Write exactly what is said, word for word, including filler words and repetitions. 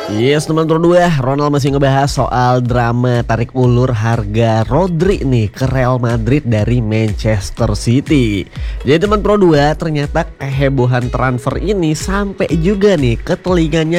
Yes teman Pro dua, Ronald masih ngebahas soal drama tarik ulur harga Rodri nih ke Real Madrid dari Manchester City. Jadi teman Pro dua, ternyata kehebohan transfer ini sampai juga nih ke telinganya